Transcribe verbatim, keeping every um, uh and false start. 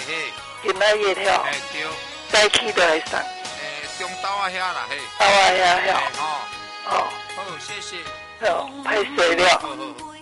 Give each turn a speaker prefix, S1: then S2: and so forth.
S1: 嘿。
S2: 今仔日了。
S1: 嘿对。
S2: 早起就会送。
S1: 诶，中昼啊遐啦嘿。
S2: 昼啊遐遐。
S1: 哦。
S2: 哦。
S1: 好，谢谢。
S2: 好，歹势了。
S1: 好好好。